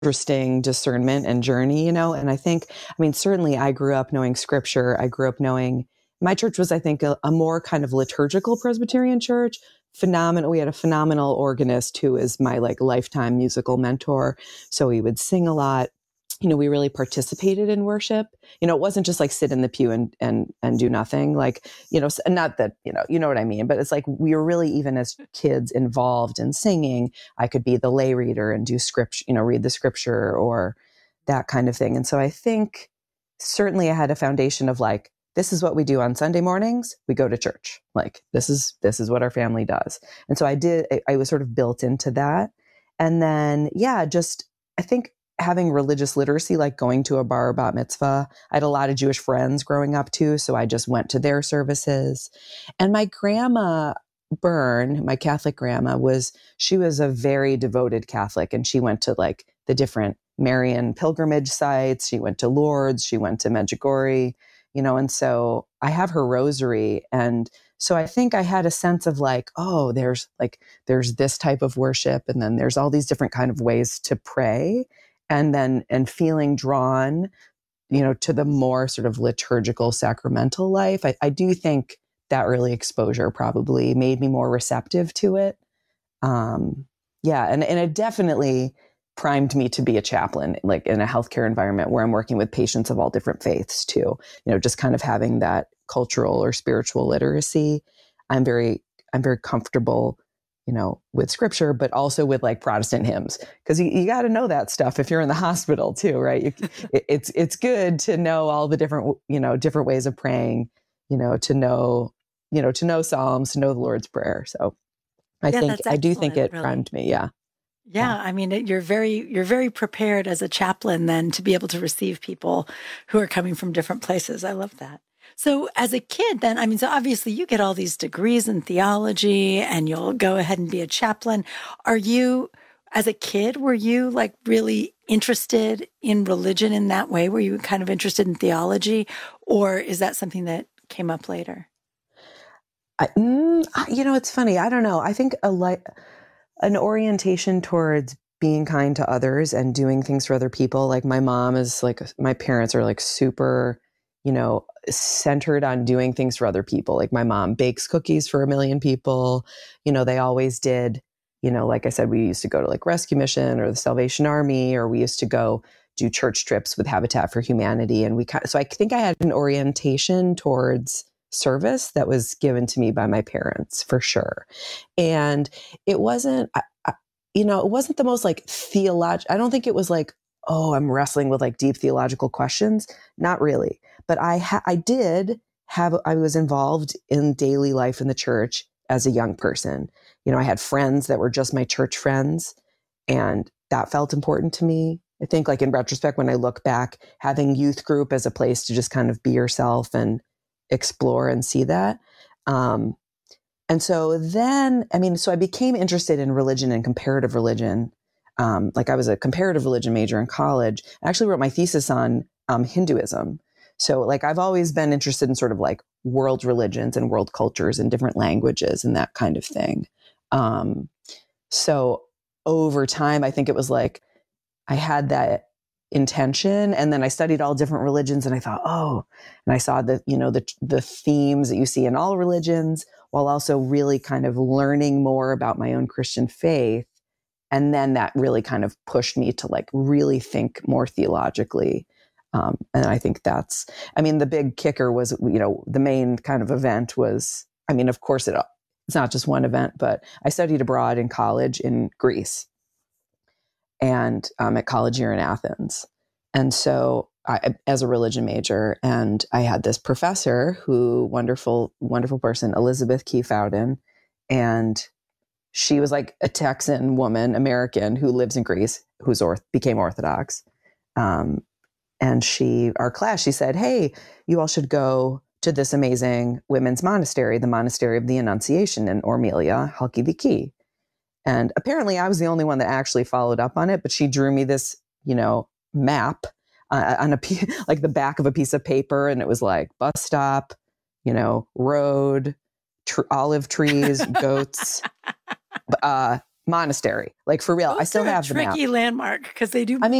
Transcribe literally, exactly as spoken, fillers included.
interesting discernment and journey, you know? And I think, I mean, certainly I grew up knowing scripture. I grew up knowing, my church was, I think, a, a more kind of liturgical Presbyterian church. Phenomenal. We had a phenomenal organist who is my like lifetime musical mentor. So he would sing a lot. You know, we really participated in worship. You know, it wasn't just like sit in the pew and and and do nothing. Like, you know, not that, you know, you know what I mean, but it's like we were really, even as kids, involved in singing. I could be the lay reader and do scripture, you know, read the scripture or that kind of thing. And so I think certainly I had a foundation of like, this is what we do on Sunday mornings. We go to church. Like this is, this is what our family does. And so I did, I, I was sort of built into that. And then, yeah, just, I think having religious literacy, like going to a bar bat mitzvah. I had a lot of Jewish friends growing up too. So I just went to their services. And my grandma Byrne, my Catholic grandma, was, she was a very devoted Catholic. And she went to like the different Marian pilgrimage sites. She went to Lourdes. She went to Medjugorje. You know, and so I have her rosary. And so I think I had a sense of like, oh, there's like, there's this type of worship. And then there's all these different kind of ways to pray. And then, and feeling drawn, you know, to the more sort of liturgical sacramental life. I, I do think that early exposure probably made me more receptive to it. Um, yeah. And, and it definitely primed me to be a chaplain, like in a healthcare environment where I'm working with patients of all different faiths too. You know, just kind of having that cultural or spiritual literacy. I'm very, I'm very comfortable, you know, with scripture, but also with like Protestant hymns, because you, you got to know that stuff if you're in the hospital too, right? You, it, it's it's good to know all the different, you know, different ways of praying, you know, to know, you know, to know Psalms, to know the Lord's Prayer. So I yeah, think I do think it really. primed me. Yeah. Yeah, I mean, you're very you're very prepared as a chaplain then to be able to receive people who are coming from different places. I love that. So as a kid then, I mean, so obviously you get all these degrees in theology and you'll go ahead and be a chaplain. Are you, as a kid, were you like really interested in religion in that way? Were you kind of interested in theology, or is that something that came up later? I, mm, you know, it's funny. I don't know. I think a like an orientation towards being kind to others and doing things for other people. Like my mom is like, my parents are like super, you know, centered on doing things for other people. Like my mom bakes cookies for a million people. You know, they always did, you know, like I said, we used to go to like Rescue Mission or the Salvation Army, or we used to go do church trips with Habitat for Humanity. And we, so I think I had an orientation towards service that was given to me by my parents for sure. And it wasn't, I, I, you know, it wasn't the most like theological. I don't think it was like, oh, I'm wrestling with like deep theological questions. Not really. But I, ha- I did have, I was involved in daily life in the church as a young person. You know, I had friends that were just my church friends, and that felt important to me. I think like in retrospect, when I look back, having youth group as a place to just kind of be yourself and explore and see that. Um, and so then, I mean, so I became interested in religion and comparative religion. Um, like I was a comparative religion major in college. I actually wrote my thesis on um, Hinduism. So like I've always been interested in sort of like world religions and world cultures and different languages and that kind of thing. Um, so over time, I think it was like I had that intention, and then I studied all different religions, and I thought, oh, and I saw the, you know, the the themes that you see in all religions, while also really kind of learning more about my own Christian faith. And then that really kind of pushed me to like really think more theologically. Um, and I think that's, I mean, the big kicker was, you know, the main kind of event was, I mean, of course it, it's not just one event, but I studied abroad in college in Greece, and um, at college here in Athens. And so I, as a religion major, and I had this professor who, wonderful, wonderful person, Elizabeth Key Fowden. And she was like a Texan woman, American, who lives in Greece, who's orth- became Orthodox. Um, and she, our class, she said, hey, you all should go to this amazing women's monastery, the Monastery of the Annunciation in Ormelia, Halkidiki. And apparently I was the only one that actually followed up on it, but she drew me this, you know, map uh, on a like the back of a piece of paper. And it was like bus stop, you know, road, tr- olive trees, goats, uh, monastery. Like for real. Those I still are a have the map. tricky landmark because they do I mean,